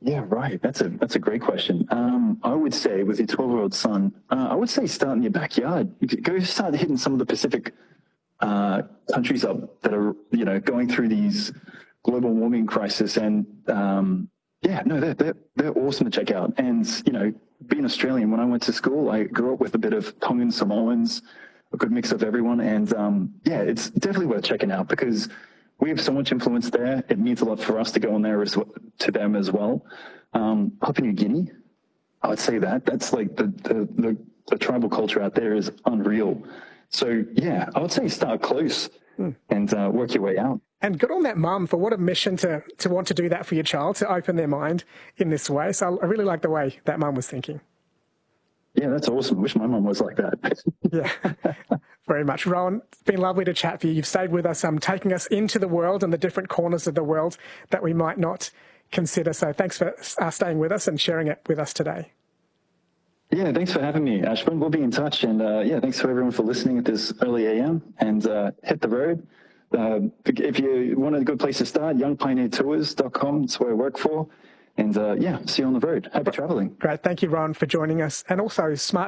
Yeah, right. That's a great question. I would say with your 12-year-old son, I would say start in your backyard. You could go start hitting some of the Pacific countries up that are, going through these global warming crisis. And yeah, no, they're awesome to check out. And, being Australian, when I went to school, I grew up with a bit of Tongan Samoans, a good mix of everyone. And yeah, it's definitely worth checking out because we have so much influence there. It means a lot for us to go on there to them as well. Papua New Guinea, I would say that's like the tribal culture out there is unreal. So yeah, I would say start close and work your way out. And good on that mum for what a mission to want to do that for your child, to open their mind in this way. So I really like the way that mum was thinking. Yeah, that's awesome. I wish my mum was like that. Yeah, very much. Rowan, it's been lovely to chat with you. You've stayed with us, taking us into the world and the different corners of the world that we might not consider. So thanks for staying with us and sharing it with us today. Yeah, thanks for having me, Ashwin. We'll be in touch. And yeah, thanks for everyone for listening at this early AM and hit the road. If you want a good place to start, youngpioneertours.com. That's where I work for. And yeah, see you on the road. Happy traveling. Great. Thank you, Ron, for joining us. And also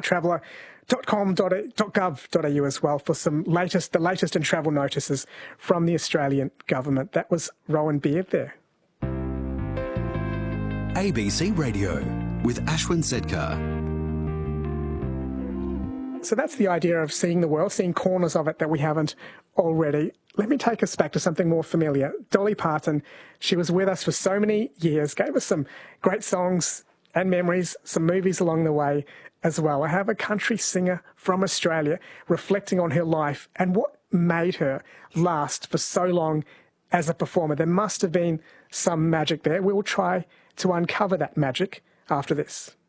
smarttraveller.com.au as well for the latest in travel notices from the Australian government. That was Rowan Beard there. ABC Radio with Ashwin Sedkar. So that's the idea of seeing the world, seeing corners of it that we haven't already. Let me take us back to something more familiar. Dolly Parton, she was with us for so many years, gave us some great songs and memories, some movies along the way as well. I have a country singer from Australia reflecting on her life and what made her last for so long as a performer. There must have been some magic there. We will try to uncover that magic after this.